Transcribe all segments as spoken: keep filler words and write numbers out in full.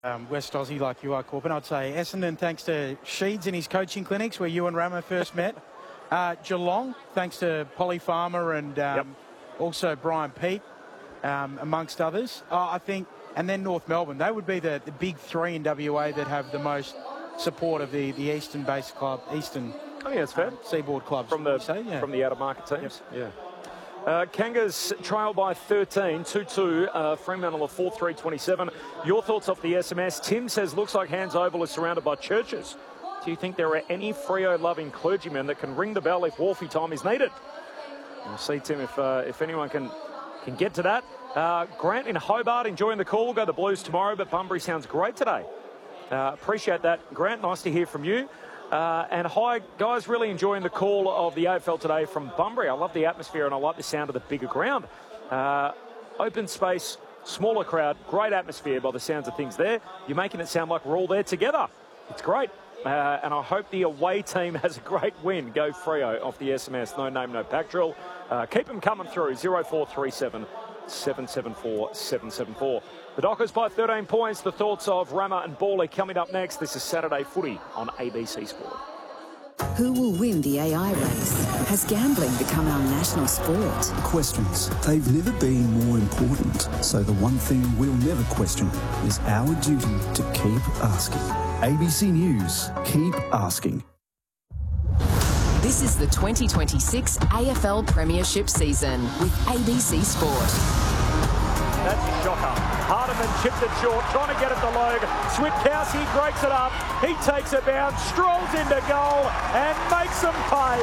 Um, West Aussie like you are, Corbin. I'd say Essendon, thanks to Sheeds and his coaching clinics where you and Rama first met. Uh, Geelong, thanks to Polly Farmer and um, yep. also Brian Peat, um, amongst others. Uh, I think, and then North Melbourne. They would be the, the big three in W A that have the most support of the, the Eastern-based club, Eastern oh, yeah, it's fair. Um, seaboard clubs. From the, say? Yeah. from the out-of-market teams. Yep. Yeah. Uh, Kangas trail by thirteen, two two. Uh, Fremantle of four three twenty-seven. Your thoughts off the S M S? Tim says, looks like Hands Oval is surrounded by churches. Do you think there are any Freo-loving clergymen that can ring the bell if Wharfie time is needed? We'll see, Tim, if uh, if anyone can, can get to that. Uh, Grant in Hobart, enjoying the call. We'll go to the Blues tomorrow, but Bunbury sounds great today. Uh, appreciate that, Grant. Nice to hear from you. Uh, and hi, guys, really enjoying the call of the A F L today from Bunbury. I love the atmosphere and I like the sound of the bigger ground. Uh, open space, smaller crowd, great atmosphere by the sounds of things there. You're making it sound like we're all there together. It's great. Uh, and I hope the away team has a great win. Go Freo off the S M S. No name, no pack drill. Uh, keep them coming through. zero four three seven, seven seven four, seven seven four. The Dockers by thirteen points. The thoughts of Rama and Bawley coming up next. This is Saturday Footy on A B C Sport. Who will win the A I race? Has gambling become our national sport? Questions. They've never been more important. So the one thing we'll never question is our duty to keep asking. A B C News. Keep asking. This is the twenty twenty-six A F L Premiership season with A B C Sport. That's a shocker. Hardiman chipped it short, trying to get it to Logue. Switkowski breaks it up. He takes a bounce, strolls into goal and makes them pay.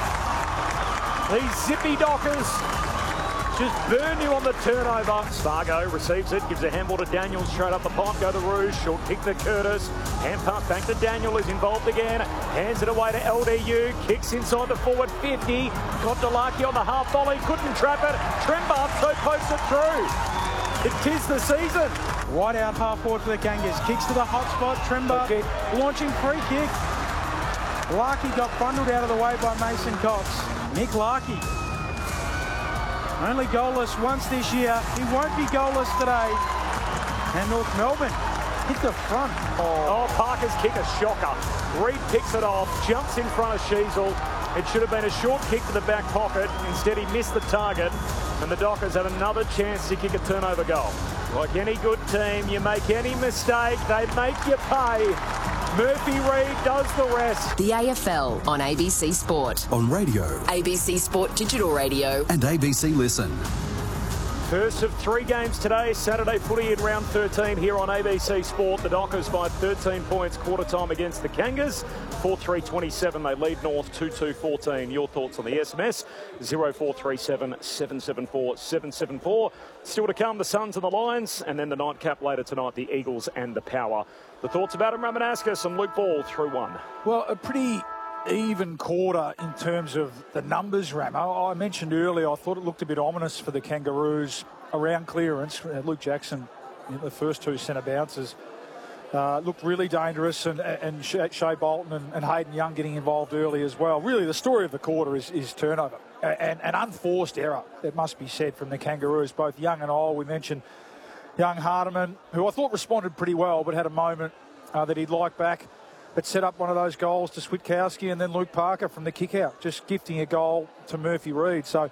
These zippy Dockers just burn you on the turnover. Spargo receives it, gives a handball to Daniels, straight up the pipe, go to Rouge, short kick to Curtis. Hand pass back to Daniel, who's involved again. Hands it away to L D U, kicks inside the forward fifty. Got Delaki on the half volley, couldn't trap it. Trembart so posts it through. It is the season. Right out half forward for the Kangas. Kicks to the hot spot. Tremba launching free kick. Larkey got bundled out of the way by Mason Cox. Nick Larkey. Only goalless once this year. He won't be goalless today. And North Melbourne hit the front. Oh, oh Parker's kick, a shocker. Reed picks it off, jumps in front of Sheasel. It should have been a short kick to the back pocket. Instead, he missed the target. And the Dockers had another chance to kick a turnover goal. Like any good team, you make any mistake, they make you pay. Murphy Reed does the rest. The A F L on A B C Sport. On radio. A B C Sport Digital Radio. And A B C Listen. First of three games today, Saturday footy in round thirteen here on A B C Sport. The Dockers by thirteen points, quarter time against the Kangas. four three twenty-seven, they lead North two two fourteen. Your thoughts on the S M S? zero four three seven, seven seven four, seven seven four. Still to come, the Suns and the Lions, and then the nightcap later tonight, the Eagles and the Power. The thoughts about Adam Ramanauskas and Luke Ball through one. Well, a pretty even quarter in terms of the numbers, Ramo. I mentioned earlier, I thought it looked a bit ominous for the Kangaroos around clearance. Uh, Luke Jackson, in the first two centre bounces, uh, looked really dangerous, and, and Shea Bolton and, and Hayden Young getting involved early as well. Really, the story of the quarter is, is turnover and an unforced error, it must be said, from the Kangaroos, both young and old. We mentioned young Hardiman, who I thought responded pretty well, but had a moment uh, that he'd like back. But set up one of those goals to Switkowski, and then Luke Parker from the kick-out, just gifting a goal to Murphy Reed. So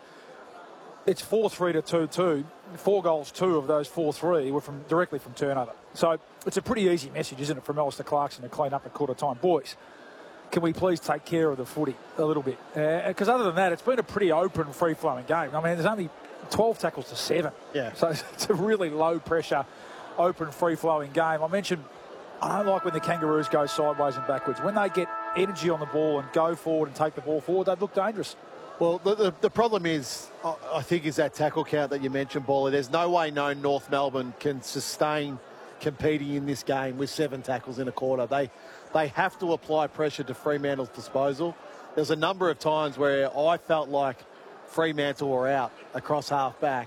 it's four three to two two. Four goals, two of those four three were from directly from turnover. So it's a pretty easy message, isn't it, from Alistair Clarkson to clean up at quarter time. Boys, can we please take care of the footy a little bit? Because uh, other than that, it's been a pretty open, free-flowing game. I mean, there's only twelve tackles to seven. Yeah. So it's a really low-pressure, open, free-flowing game. I mentioned I don't like when the Kangaroos go sideways and backwards. When they get energy on the ball and go forward and take the ball forward, they look dangerous. Well, the, the, the problem is, I think, is that tackle count that you mentioned, Baller. There's no way no North Melbourne can sustain competing in this game with seven tackles in a quarter. They they have to apply pressure to Fremantle's disposal. There's a number of times where I felt like Fremantle were out across half back.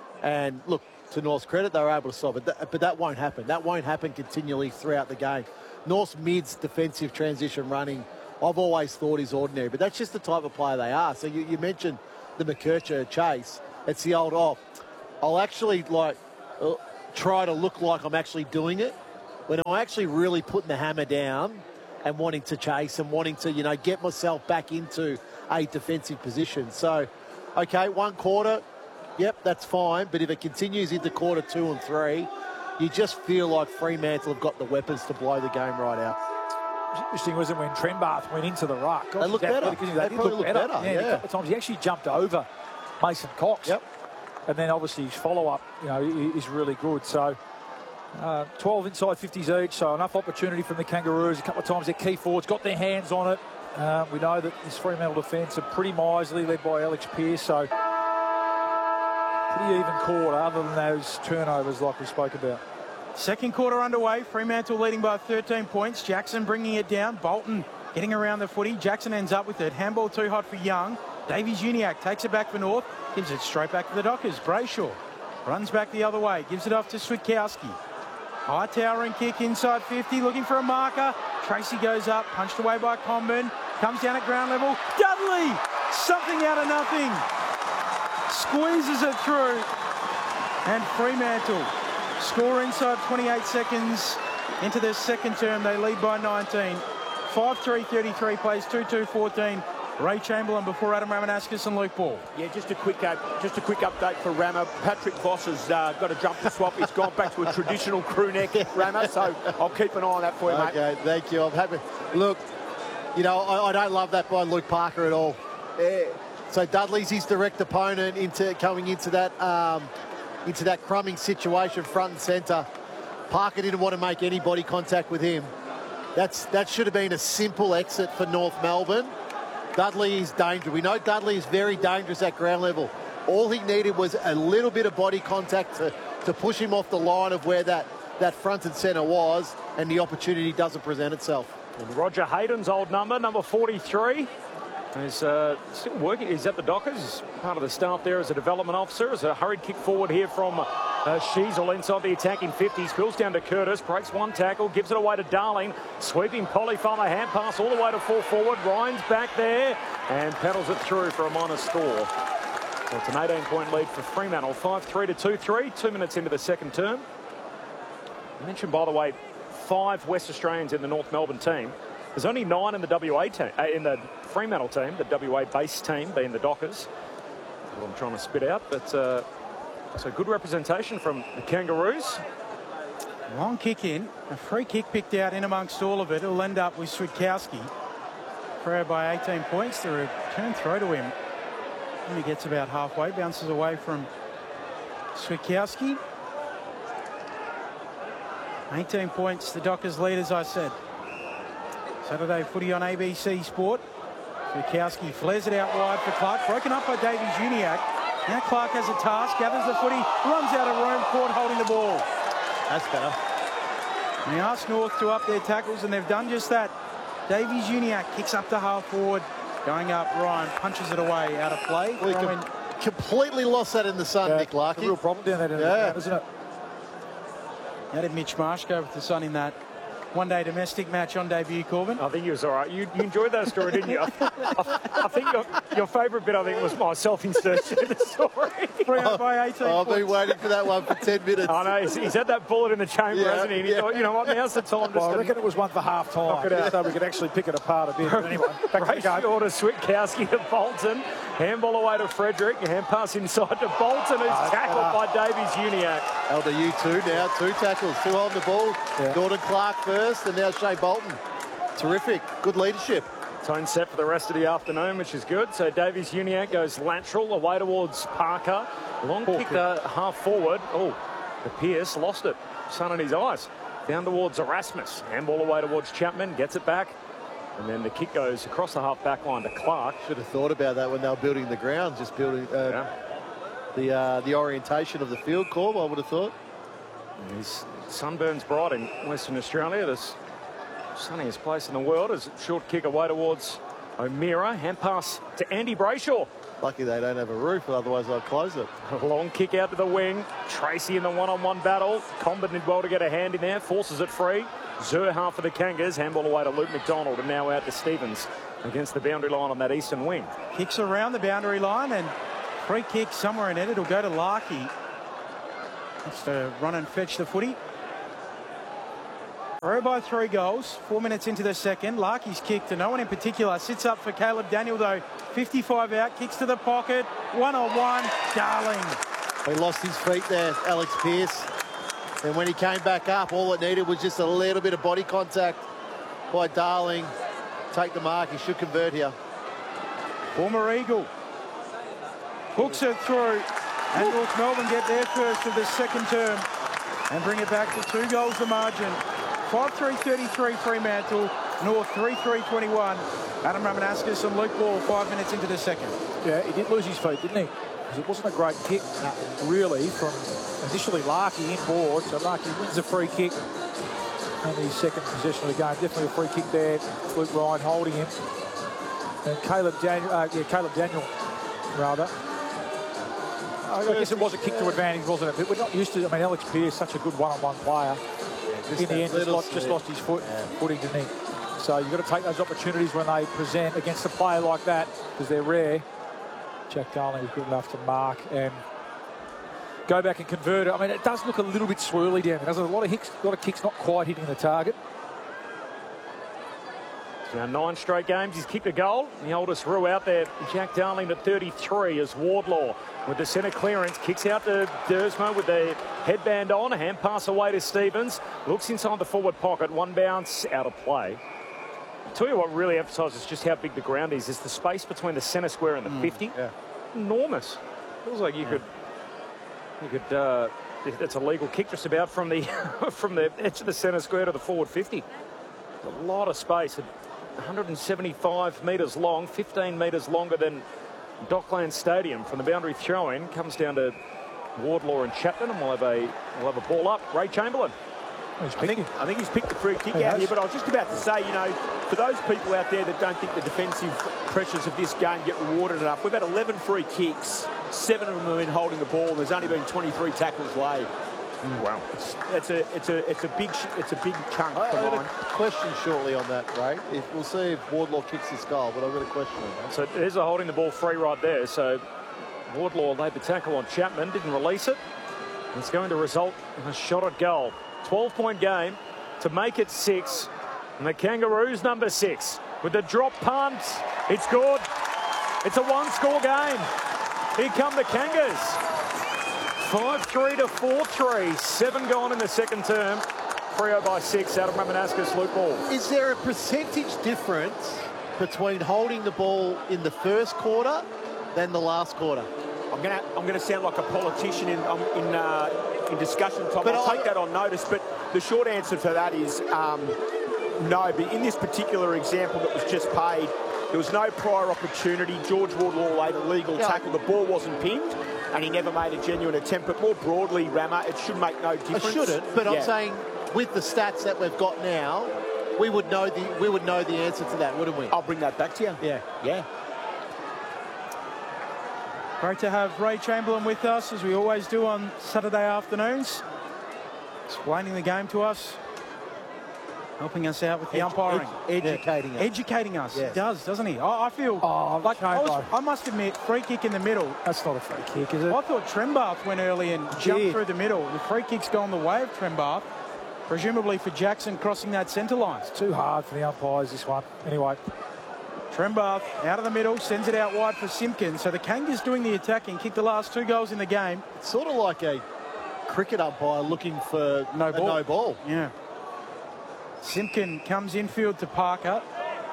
And look, to North's credit, they were able to solve it. But that won't happen. That won't happen continually throughout the game. North's mid's defensive transition running, I've always thought is ordinary. But that's just the type of player they are. So you, you mentioned the McKercher chase. It's the old, oh, I'll actually, like, uh, try to look like I'm actually doing it when I'm actually really putting the hammer down and wanting to chase and wanting to, you know, get myself back into a defensive position. So, okay, one quarter, yep, that's fine. But if it continues into quarter two and three, you just feel like Fremantle have got the weapons to blow the game right out. Interesting, wasn't it, when Trenbath went into the ruck? They looked better. They, They did probably look looked better. better, Yeah, yeah. a couple of times he actually jumped over Mason Cox. Yep. And then obviously his follow-up, you know, i- is really good. So uh, twelve inside fifties each, so enough opportunity from the Kangaroos. A couple of times their key forwards got their hands on it. Uh, we know that this Fremantle defence are pretty miserly, led by Alex Pearce. So pretty even quarter, other than those turnovers like we spoke about. Second quarter underway. Fremantle leading by thirteen points. Jackson bringing it down. Bolton getting around the footy. Jackson ends up with it. Handball too hot for Young. Davies Uniacke takes it back for North. Gives it straight back to the Dockers. Brayshaw runs back the other way. Gives it off to Switkowski. High towering kick inside fifty. Looking for a marker. Tracy goes up. Punched away by Comben. Comes down at ground level. Dudley! Something out of nothing. Squeezes it through. And Fremantle score inside twenty-eight seconds into their second term. They lead by nineteen. five three thirty-three plays two two fourteen. Ray Chamberlain before Adam Ramanauskas and Luke Ball. Yeah, just a quick uh, just a quick update for Rama. Patrick Voss has uh, got a jump to swap. He's gone back to a traditional crew neck, Rama, so I'll keep an eye on that for you, mate. Okay, thank you. I'm happy. Look, you know, I, I don't love that by Luke Parker at all. Yeah. So Dudley's his direct opponent into coming into that um, into that crumbing situation front and centre. Parker didn't want to make any body contact with him. That's that should have been a simple exit for North Melbourne. Dudley is dangerous. We know Dudley is very dangerous at ground level. All he needed was a little bit of body contact to, to push him off the line of where that, that front and centre was, and the opportunity doesn't present itself. And Roger Hayden's old number, number forty-three, is uh, still working. He's at the Dockers. He's part of the staff there as a development officer. As a hurried kick forward here from uh, Sheasel inside the attacking fifties. Spills down to Curtis. Breaks one tackle. Gives it away to Darling. Sweeping Polyfarmer. Hand pass all the way to full forward. Ryan's back there and pedals it through for a minor score. So it's an eighteen point lead for Fremantle. five three to two three. Two minutes into the second term. I mentioned, by the way, five West Australians in the North Melbourne team. There's only nine in the W A team, uh, in the Fremantle team, the W A base team being the Dockers. That's what I'm trying to spit out, but uh, so good representation from the Kangaroos. Long kick in. A free kick picked out in amongst all of it. It'll end up with Switkowski. Freo by eighteen points. The return throw to him. And he gets about halfway. Bounces away from Switkowski. eighteen points. The Dockers lead, as I said. Saturday footy on A B C Sport. Switkowski flares it out wide for Clark. Broken up by Davies Uniacke. Now Clark has a task. Gathers the footy. Runs out of room. Caught holding the ball. That's better. They asked North to up their tackles, and they've done just that. Davies Uniacke kicks up to half forward. Going up, Ryan punches it away out of play. We com- completely lost that in the sun, Yeah, Nick it's a Larkin. real problem down there, Yeah. isn't it? How did Mitch Marsh go with the Sun in that one-day domestic match on debut, Corbin? I think he was all right. You, you enjoyed that story, didn't you? I, I, I think your, your favourite bit, I think, was my self-insertion in the story. Freo by eighteen Oh, I've been points. waiting for that one for ten minutes. I know, he's, he's had that bullet in the chamber, Yeah, hasn't he? And he yeah. thought, you know what, now's the time Well, I just reckon to... it was one for half time, Knock it out. so we could actually pick it apart a bit. But anyway, back to the game. Brayshaw to Switkowski to Bolton. Handball away to Frederick. Hand pass inside to Bolton, who's Oh, tackled better. by Davies Uniacke. L D U two now, two tackles, two on the ball. Yeah. Gordon Clark first, and now Shea Bolton. Terrific, good leadership. Tone set for the rest of the afternoon, which is good. So Davies Uniacke goes lateral away towards Parker. Long kick uh, half forward. Oh, the Pearce lost it. Sun in his eyes. Down towards Erasmus. Handball away towards Chapman. Gets it back. And then the kick goes across the half back line to Clark. Should have thought about that when they were building the ground, just building uh, Yeah. the uh, the orientation of the field, Corb, I would have thought. And his sunburns bright in Western Australia. The sunniest place in the world. As a short kick away towards O'Meara. Hand pass to Andy Brayshaw. Lucky they don't have a roof, otherwise I'd close it. A long kick out to the wing. Tracy in the one-on-one battle. Comben did well to get a hand in there. Forces it free. Zerha for the Kangas. Handball away to Luke McDonald, and now out to Stevens against the boundary line on that eastern wing. Kicks around the boundary line, and free kick somewhere in it. It'll go to Larkey. Has to run and fetch the footy. Throw by three goals, four minutes into the second. Larkey's kick to no one in particular. Sits up for Caleb Daniel, though. fifty-five out, kicks to the pocket. One on one, Darling. He lost his feet there, Alex Pearce. And when he came back up, all it needed was just a little bit of body contact by Darling. Take the mark, he should convert here. Former Eagle. Hooks it through. And North Melbourne get their first of the second term and bring it back to two goals the margin. five three thirty-three Fremantle, North three three twenty-one. Adam Ramanauskas and Luke Ball five minutes into the second. Yeah, he did lose his feet, didn't he? Because it wasn't a great kick, no, really, from initially Larkey inboard. So Larkey wins a free kick on the second possession of the game. Definitely a free kick there. Luke Ryan holding him. And Caleb Daniel, uh, yeah, Caleb Daniel, rather. I guess it was a kick to advantage, wasn't it? But we're not used to. I mean, Alex Pearce, such a good one-on-one player. Yeah, in the end, just lost, just lost his foot, yeah. footing, didn't he? So you've got to take those opportunities when they present against a player like that, because they're rare. Jack Darling was good enough to mark and go back and convert it. I mean, it does look a little bit swirly down there. There's a lot of hicks, a lot of kicks not quite hitting the target. Now nine straight games, he's kicked a goal. The oldest Roo out there, Jack Darling at thirty-three as Wardlaw with the centre clearance. Kicks out to Dersma with the headband on. A hand pass away to Stevens. Looks inside the forward pocket. One bounce out of play. I'll tell you what really emphasises just how big the ground is, is the space between the centre square and the mm, fifty. Yeah. Enormous. Feels like you yeah. could, you could, uh, it's a legal kick just about from the, from the edge of the centre square to the forward fifty. A lot of space. one hundred seventy-five metres long, fifteen metres longer than Dockland Stadium from the boundary throw-in. Comes down to Wardlaw and Chapman, and we'll have a, we'll have a ball up. Ray Chamberlain. I think, I think he's picked the free kick he out has. here, but I was just about to say, you know, for those people out there that don't think the defensive pressures of this game get rewarded enough, we've had eleven free kicks, seven of them have been holding the ball, and there's only been twenty-three tackles laid. Mm. Wow, it's, it's a it's a it's a big it's a big chunk. I, I got a question shortly on that, Ray. If we'll see if Wardlaw kicks his goal, but I've got a question on that. So there's a holding the ball free right there. So Wardlaw laid the tackle on Chapman, didn't release it. It's going to result in a shot at goal. twelve point game to make it six. And the Kangaroos number six with the drop punt. It's good. It's a one-score game. Here come the Kangas. five three to four three. Seven gone in the second term. Freo by six. Adam Ramanauskas, Luke Ball. Is there a percentage difference between holding the ball in the first quarter than the last quarter? I'm gonna I'm gonna sound like a politician in um, in uh, in discussion, Tom. But I'll I, take that on notice. But the short answer for that is um, no. But in this particular example that was just paid, there was no prior opportunity. George Wardlaw laid a legal yeah. tackle. The ball wasn't pinned, and he never made a genuine attempt. But more broadly, Rama, it should make no difference. It shouldn't. But yeah. I'm saying, with the stats that we've got now, we would know the we would know the answer to that, wouldn't we? I'll bring that back to you. Yeah. Yeah. Great to have Ray Chamberlain with us, as we always do on Saturday afternoons, explaining the game to us, helping us out with the Edu umpiring. Ed educating yeah. us. Educating us. Yeah. He does, doesn't he? I, I feel oh, like I, was, I must admit, free kick in the middle. That's not a free kick, is it? I thought Trembath went early and jumped yeah. through the middle. The free kick's gone the way of Trembath, presumably for Jackson crossing that centre line. It's too hard for the umpires, this one. Anyway. Trembath out of the middle, sends it out wide for Simpkins. So the Kangas doing the attacking, kicked the last two goals in the game. It's sort of like a cricket umpire looking for no ball. no ball. Yeah. Simpkin comes infield to Parker.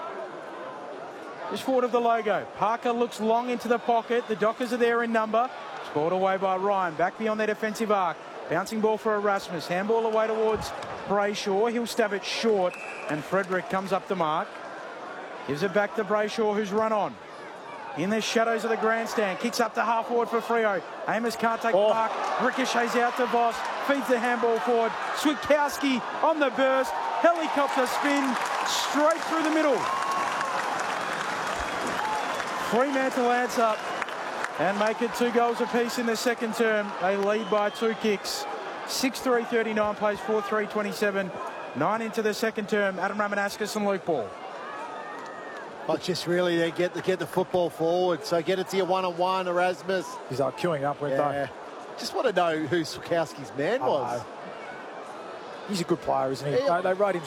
Just forward of the logo. Parker looks long into the pocket. The Dockers are there in number. Scored away by Ryan. Back beyond their defensive arc. Bouncing ball for Erasmus. Handball away towards Brayshaw. He'll stab it short. And Frederick comes up the mark. Gives it back to Brayshaw, who's run on. In the shadows of the grandstand. Kicks up to half forward for Freo. Amos can't take oh. the mark. Ricochets out to Voss. Feeds the handball forward. Switkowski on the burst. Helicopter spin straight through the middle. Fremantle answer and make it two goals apiece in the second term. They lead by two kicks. six three thirty-nine plays four three twenty-seven. Nine into the second term. Adam Ramanauskas and Luke Ball. But just really they get the get the football forward. So get it to your one-on-one, Erasmus. He's like queuing up, weren't yeah. they? Just want to know who Switkowski's man was. He's a good player, isn't he? Yeah. They, they rate him